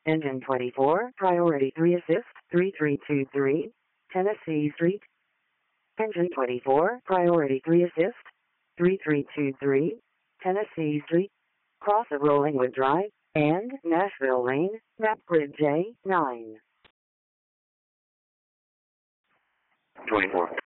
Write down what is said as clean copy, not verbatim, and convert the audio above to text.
Engine 24, priority 3 assist, 3323, Tennessee Street. Engine 24, priority 3 assist, 3323, Tennessee Street. Cross of Rollingwood Drive, and Nashville Lane, map grid J9. 24.